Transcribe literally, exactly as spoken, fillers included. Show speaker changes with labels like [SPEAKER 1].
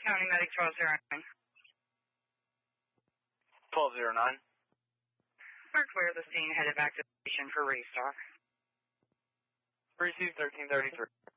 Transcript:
[SPEAKER 1] County Medic twelve oh nine.
[SPEAKER 2] twelve oh nine.
[SPEAKER 1] We're clear of the scene, headed back to the station for restock.
[SPEAKER 2] Receive thirteen thirty-three.